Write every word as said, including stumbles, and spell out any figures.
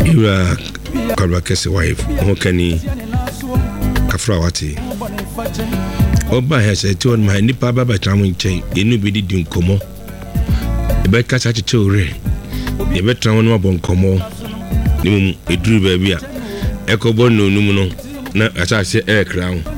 Ira Kalbakese wife, Hokani Kafrawati. Oba has a two on my nipa baba traveling chain, inu bidi dun komo. The bed catch at a chore. The bed travel no bon komo. Nimum, a drew baby. Echo bon no numuno, not as I say air crown.